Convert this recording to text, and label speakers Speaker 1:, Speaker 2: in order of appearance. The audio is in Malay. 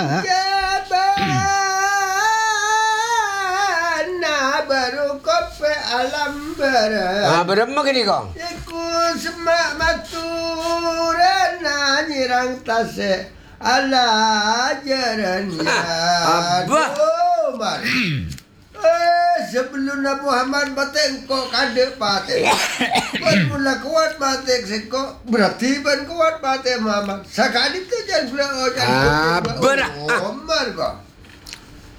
Speaker 1: Jabana baru kope alam
Speaker 2: Berapa gini kong?
Speaker 1: Iku semak maturana nyirang tase ala jaranya.
Speaker 2: Abah.
Speaker 1: Sebelum Nabi Muhammad batik kau kade batik. Mula kuat batik seko berarti ban kuat batik Muhammad. Sekali tu jangan pulang
Speaker 2: Abah.
Speaker 1: Omar kau.